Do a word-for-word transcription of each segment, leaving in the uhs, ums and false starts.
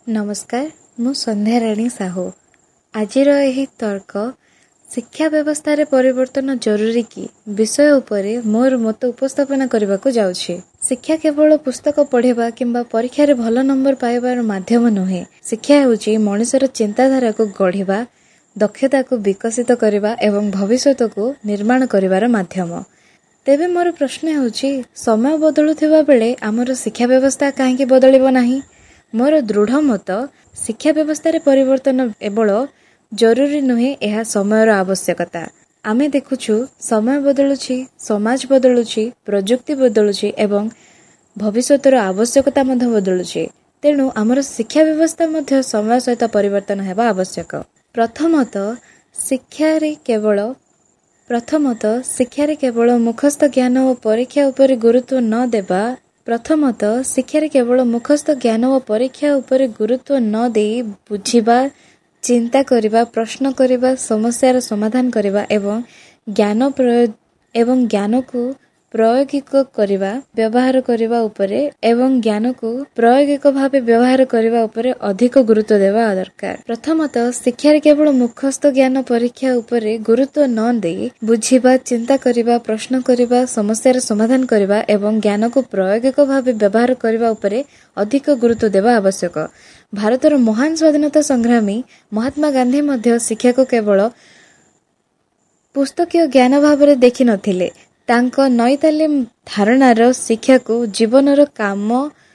नमस्कार मु संध्याराणी साहू आजिर एही तर्क शिक्षा व्यवस्था रे परिवर्तन जरूरी कि विषय उपरे मोर मत उपस्थापन करने को जाउछि। शिक्षा केवल पुस्तक पढ़िबा किंबा परीक्षा रे भल नंबर पाइबार माध्यम नुहे। शिक्षा हेउछि मनुष्यर चिंताधारा को गढ़िबा, दक्षता को विकसित करबा एवं भविष्यत को निर्माण करिवार माध्यम। तेबे मोर प्रश्न हेउछि समय बदलुथिबा बेले हमर शिक्षा व्यवस्था काहेकि बदलिबो नाही? मोर दृढ़ मत शिक्षा व्यवस्था रे परिवर्तन केवल जरूरी नुहे, यह समयर आवश्यकता। आमे देखुछु समय बदलुछि, समाज बदलुछि, प्रजुक्ति बदलुछि एवं भविष्यतर आवश्यकता मध्य बदलुछि। तेणु आमर शिक्षा व्यवस्था मध्य समय सहित परिवर्तन हेबा आवश्यक। प्रथमत शिक्षा रे केवल प्रथमत शिक्षा रे केवल मुखस्थ ज्ञान और परीक्षा उपरे गुरुत्व न देबा प्रथमत शिक्षा रे केवल मुखस्थ ज्ञान और परीक्षा उपरे गुरुत्व न देई बुझिबा, चिंता करिबा, प्रश्न करिबा, समस्यार समाधान करिबा एवं ज्ञान प्रयोग एवं ज्ञान को प्रायोगिक करिबा व्यवहार करिबा उपरे एवं ज्ञान को प्रायोगिक भावे व्यवहार करिबा उपरे अधिक गुरुत्व देवा दरकार। प्रथमत शिक्षा रे केवल मुखस्थ ज्ञान परीक्षा उपरे गुरुत्व न देई बुझिबा, चिंता करिबा, प्रश्न करिबा, समस्यार समाधान करिबा एवं ज्ञान को प्रायोगिक भावे व्यवहार करिबा उपरे अधिक गुरुत्व देवा आवश्यक। भारतर महान स्वाधीनता संग्रामी महात्मा गांधी मध्य शिक्षा को केवल पुस्तकीय ज्ञान भाव देखि नथिले। तांको नैतालिम धारणार शिक्षा को जीवनर काम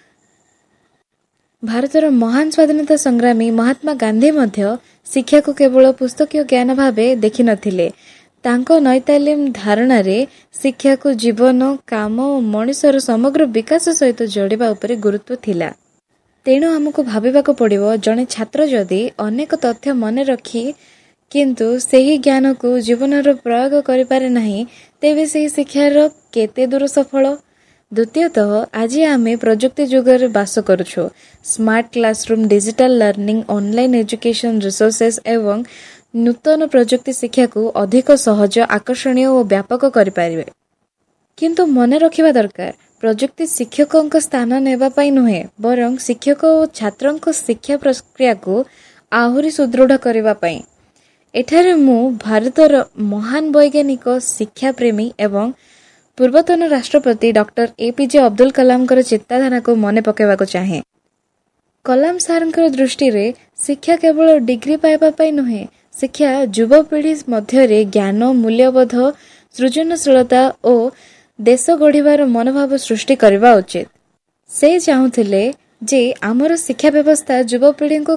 भारतर महान स्वाधीनता संग्रामी महात्मा गांधी मध्य शिक्षा को केवल पुस्तकीय ज्ञान भावे देखि नथिले। तांको नैतालिम धारणार शिक्षा को जीवन काम और मनुष्यर समग्र विकास सहित जोड़िबा उपरे गुरुत्व थिला। तेणु हमको भाबिबाको पड़िबो जणे छात्र जदि अनेक तथ्य मन रखी किंतु सेही ज्ञान को जीवनर प्रयोग करि पारे नाही, तेबे सेही शिक्षार केते दूर सफल। द्वितीयतः आज आमे प्रजुक्ति जुगर बास करूछु। Smart classroom, digital learning, online education resources एवं नूतन प्रजुक्ति शिक्षा को अधिक सहज, आकर्षणीय और व्यापक करि पारिबे। किंतु मन रखिबा दरकार प्रजुक्ति शिक्षकों स्थान नेबा पाई नुहे, बरं शिक्षक और छात्रों शिक्षा प्रक्रिया को आहुरी सुदृढ़ करबा पाई। एठारे मु भारतर महान वैज्ञानिक, शिक्षा प्रेमी एवं पूर्वतन राष्ट्रपति डॉक्टर एपीजे अब्दुल कलाम कर चिंताधारा को मने पकेबाको चाहे। कलाम सारंकर दृष्टि रे शिक्षा केवल डिग्री पाइबा पाई नुहे, शिक्षा युवपीढ़ी मध्य ज्ञान, मूल्यबोध, सृजनशीलता और देश गढ़िबार मनोभाव सृष्टि करबा उचित। से चाहुथिले जे आमर शिक्षा व्यवस्था युवपीढ़ी को